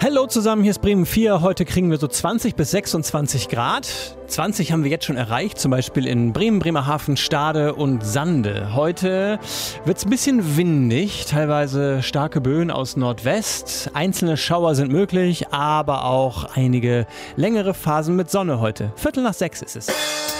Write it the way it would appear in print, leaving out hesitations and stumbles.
Hallo zusammen, hier ist Bremen 4. Heute kriegen wir so 20 bis 26 Grad. 20 haben wir jetzt schon erreicht, zum Beispiel in Bremen, Bremerhaven, Stade und Sande. Heute wird es ein bisschen windig, teilweise starke Böen aus Nordwest. Einzelne Schauer sind möglich, aber auch einige längere Phasen mit Sonne heute. 5:45 ist es.